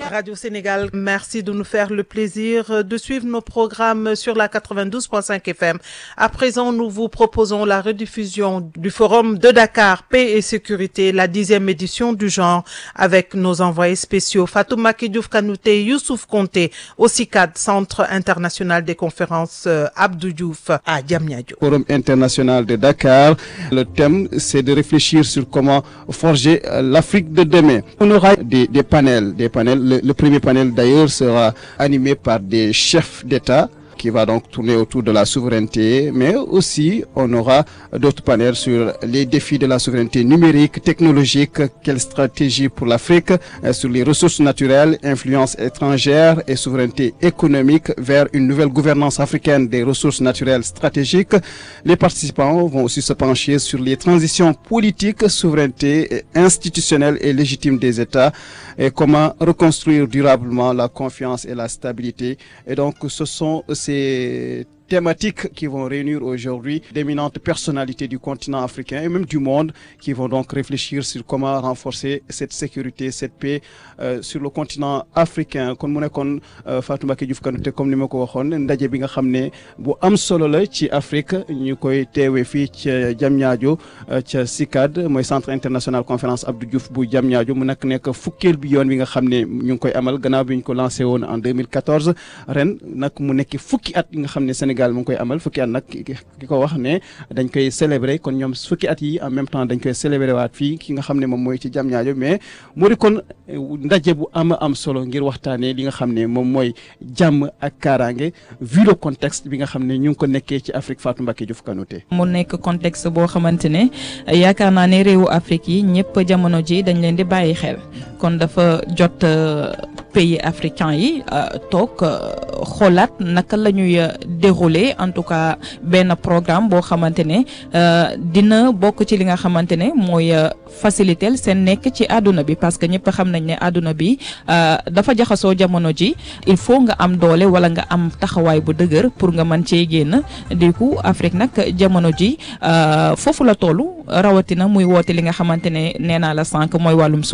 Radio Sénégal, merci de nous faire le plaisir de suivre nos programmes sur la 92.5 FM. À présent, nous vous proposons la rediffusion du Forum de Dakar, Paix et Sécurité, la 10e édition du genre, avec nos envoyés spéciaux Fatoumata Diouf Kanouté, Youssouf Konté, au CICAD, Centre international des conférences Abdou Diouf à Diamniadio. Forum international de Dakar, le thème c'est de réfléchir sur comment forger l'Afrique de demain. On aura des panels. Le premier panel d'ailleurs sera animé par des chefs d'État qui va donc tourner autour de la souveraineté, mais aussi on aura d'autres panels sur les défis de la souveraineté numérique, technologique, quelle stratégie pour l'Afrique, sur les ressources naturelles, influence étrangère et souveraineté économique vers une nouvelle gouvernance africaine des ressources naturelles stratégiques. Les participants vont aussi se pencher sur les transitions politiques, souveraineté institutionnelle et légitime des États et comment reconstruire durablement la confiance et la stabilité. Et donc ce sont ces thématiques qui vont réunir aujourd'hui d'éminentes personnalités du continent africain et même du monde qui vont donc réfléchir sur comment renforcer cette sécurité, cette paix sur le continent africain. Kon mu nekkoon Fatoumata Diouf Kanouté comme ni ma ko waxoon ndaje bi nga xam ne bu am solo la ci Afrique ñu koy teewee fii ca Diamniadio ca CICAD mooy Centre international conférence Abdou Diouf bu Diamniadio mu nekk fukkeel bi yoon bi nga xam ne ñu ngi koy amal gannaaw bi ñu ko lancé woon en 2014 ren nag mu nekk fukki at yi nga xam ne Sénégal mu ngi koy amal fukki at nag ki ko wax ne dañ koy célébrer kon ñoom fukki at yi en même temps dañ koy célébrer waat fii ki nga xam ne moom mooy ci Diamniadio mais moo di kon ndaje bu am solo ngir waxtaanee li nga xam ne moom mooy jàmm ak kaaraange vu le contexte bi nga xam ne ñu ngi ko nekkee ci Afrique. Fatoumata Diouf Kanouté. mu nekk contexte boo xamante ne yaakaar naa ne réewu Afrique yi ñëpp jamono ji dañ leen di bàyyi xel kon dafa jot pays africains yi toog xoolaat naka la ñuy dérouler en tout cas benn programme boo xamante ne dina bokk ci li nga xamante ne mooy faciliter seen nekk ci àdduna bi parce que ñëpp xam nañ ne àdduna bi dafa jaxasoo jamono ji il faut nga am doole wala nga am taxawaay bu dëgër pour nga mën cee génn du coup Afrique nag jamono ji foofu la tollu rawatina muy woote li nga xamante ne nee naa la sànq mooy wàllum